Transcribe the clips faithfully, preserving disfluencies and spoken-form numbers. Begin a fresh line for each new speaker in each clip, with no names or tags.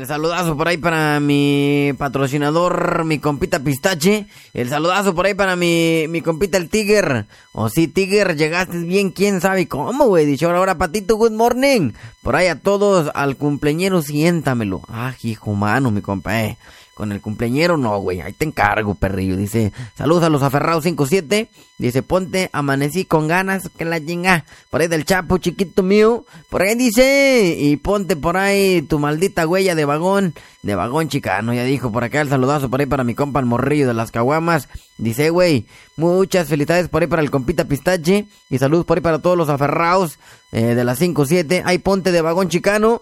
El saludazo por ahí para mi patrocinador, mi compita Pistache. El saludazo por ahí para mi, mi compita el Tiger. O oh, sí, Tiger, llegaste bien, quién sabe cómo, güey. Dicho ahora, Patito, good morning. Por ahí a todos, al cumpleañero, siéntamelo. Ah, hijo mano, mi compa, eh. Con el cumpleañero no, güey, ahí te encargo, perrillo. Dice, saludos a los aferrados cinco siete. Dice, ponte, amanecí con ganas, que la chinga. Por ahí del Chapo, chiquito mío. Por ahí dice, y ponte por ahí tu maldita huella de vagón. De vagón chicano, ya dijo. Por acá el saludazo por ahí para mi compa el morrillo de las caguamas. Dice, güey, muchas felicidades por ahí para el compita Pistache. Y saludos por ahí para todos los aferrados eh, de las cinco siete. Ahí ponte de vagón chicano.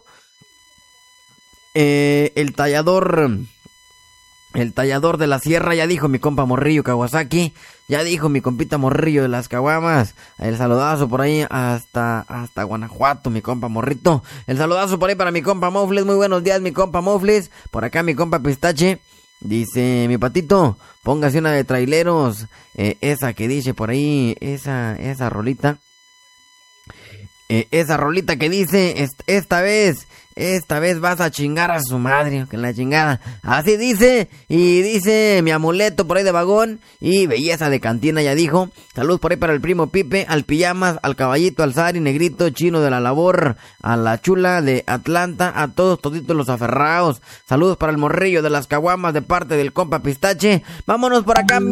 Eh, el tallador... El tallador de la sierra, ya dijo mi compa Morrillo Kawasaki. Ya dijo mi compita Morrillo de las caguamas. El saludazo por ahí hasta hasta Guanajuato, mi compa Morrito. El saludazo por ahí para mi compa Mofles. Muy buenos días, mi compa Mofles. Por acá mi compa Pistache. Dice, mi patito, póngase una de traileros. Eh, esa que dice por ahí, esa, esa rolita. Eh, esa rolita que dice, est- esta vez... Esta vez vas a chingar a su madre, que la chingada. Así dice, y dice mi amuleto por ahí de vagón, y belleza de cantina, ya dijo. Salud por ahí para el primo Pipe, al Pijamas, al Caballito, al Sari, Negrito, Chino de la Labor, a la Chula de Atlanta, a todos, toditos los aferrados. Saludos para el Morrillo de las caguamas de parte del compa Pistache. Vámonos por acá.